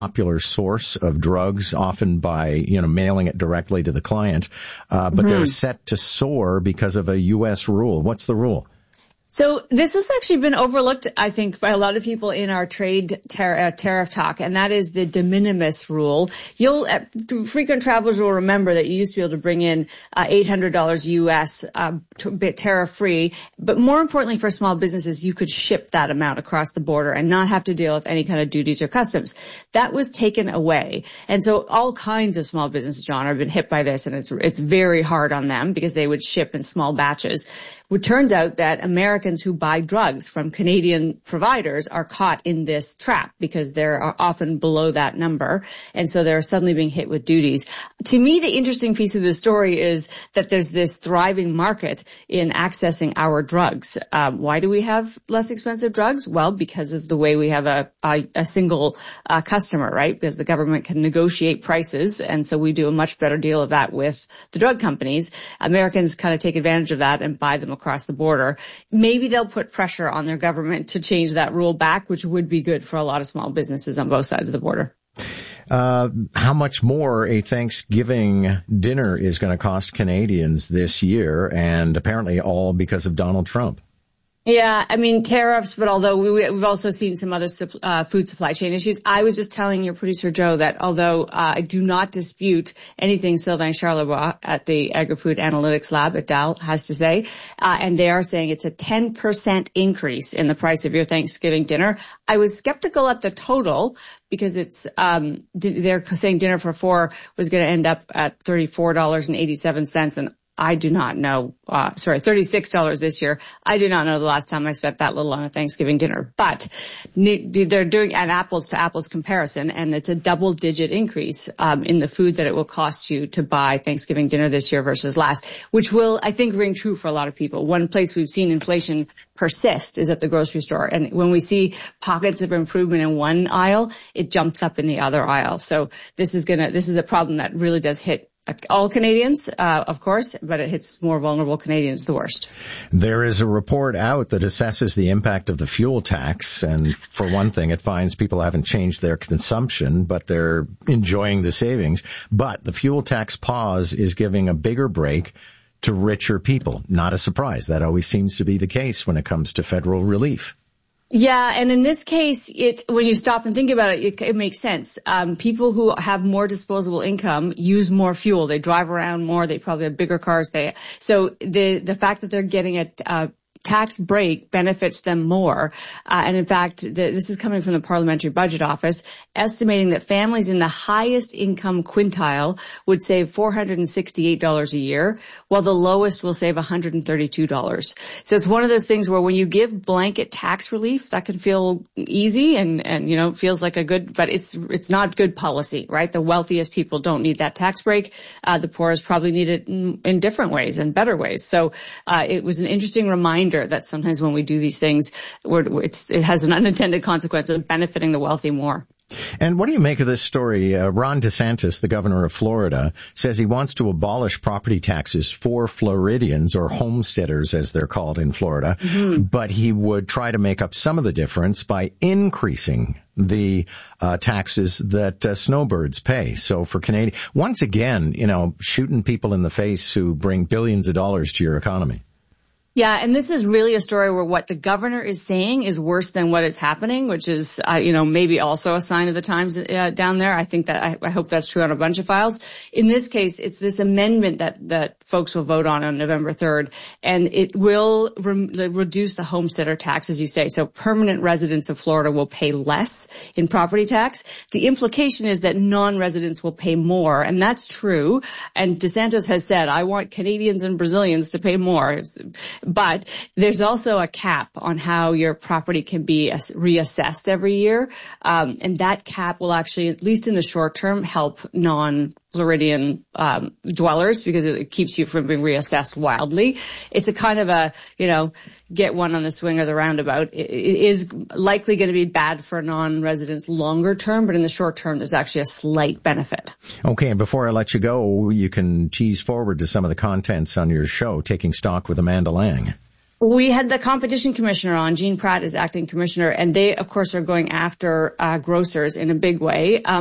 popular source of drugs, often by, mailing it directly to the client. But they're set to soar because of a U.S. rule. What's the rule? So this has actually been overlooked, I think, by a lot of people in our trade tariff talk, and that is the de minimis rule. Frequent travelers will remember that you used to be able to bring in $800 US tariff-free, but more importantly for small businesses, you could ship that amount across the border and not have to deal with any kind of duties or customs. That was taken away, and so all kinds of small businesses, John, have been hit by this, and it's very hard on them because they would ship in small batches. It turns out that Americans who buy drugs from Canadian providers are caught in this trap because they're often below that number, and so they're suddenly being hit with duties. To me, the interesting piece of the story is that there's this thriving market in accessing our drugs. Why do we have less expensive drugs? Well, because of the way we have a single customer, right? Because the government can negotiate prices, and so we do a much better deal of that with the drug companies. Americans kind of take advantage of that and buy them across the border. Maybe they'll put pressure on their government to change that rule back, which would be good for a lot of small businesses on both sides of the border. How much more a Thanksgiving dinner is going to cost Canadians this year, and apparently all because of Donald Trump? Yeah, I mean, tariffs, but although we've also seen some other food supply chain issues. I was just telling your producer, Joe, that although I do not dispute anything Sylvain Charlebois at the Agri-Food Analytics Lab at Dow has to say, and they are saying it's a 10% increase in the price of your Thanksgiving dinner. I was skeptical at the total because it's they're saying dinner for four was going to end up at $34.87, and I do not know, $36 this year. I do not know the last time I spent that little on a Thanksgiving dinner, but they're doing an apples to apples comparison, and it's a double digit increase, in the food that it will cost you to buy Thanksgiving dinner this year versus last, which will, I think, ring true for a lot of people. One place we've seen inflation persist is at the grocery store. And when we see pockets of improvement in one aisle, it jumps up in the other aisle. So this is a problem that really does hit all Canadians, of course, but it hits more vulnerable Canadians the worst. There is a report out that assesses the impact of the fuel tax, and for one thing, it finds people haven't changed their consumption, but they're enjoying the savings. But the fuel tax pause is giving a bigger break to richer people. Not a surprise. That always seems to be the case when it comes to federal relief. Yeah, and in this case, when you stop and think about it, it makes sense. People who have more disposable income use more fuel. They drive around more. They probably have bigger cars. So the fact that they're getting a tax break benefits them more. And in fact, this is coming from the Parliamentary Budget Office, estimating that families in the highest income quintile would save $468 a year, while the lowest will save $132. So it's one of those things where when you give blanket tax relief, that can feel easy and feels like a good, but it's not good policy, right? The wealthiest people don't need that tax break. The poorest probably need it in different ways and better ways. So it was an interesting reminder that sometimes when we do these things, it has an unintended consequence of benefiting the wealthy more. And what do you make of this story? Ron DeSantis, the governor of Florida, says he wants to abolish property taxes for Floridians, or homesteaders as they're called in Florida, but he would try to make up some of the difference by increasing the taxes that snowbirds pay. So for Canadians, once again, shooting people in the face who bring billions of dollars to your economy. Yeah, and this is really a story where what the governor is saying is worse than what is happening, which is, maybe also a sign of the times down there. I think that I hope that's true on a bunch of files. In this case, it's this amendment that folks will vote on November 3rd, and it will reduce the homesteader tax, as you say. So permanent residents of Florida will pay less in property tax. The implication is that non-residents will pay more, and that's true. And DeSantis has said, I want Canadians and Brazilians to pay more. But there's also a cap on how your property can be reassessed every year. And that cap will actually, at least in the short term, help non-Floridian dwellers because it keeps you from being reassessed wildly. It's a kind of get one on the swing or the roundabout. It is likely going to be bad for non-residents longer term, but in the short term, there's actually a slight benefit. Okay, and before I let you go, you can tease forward to some of the contents on your show, Taking Stock with Amanda Lang. We had the competition commissioner on. Jean Pratt is acting commissioner, and they, of course, are going after grocers in a big way.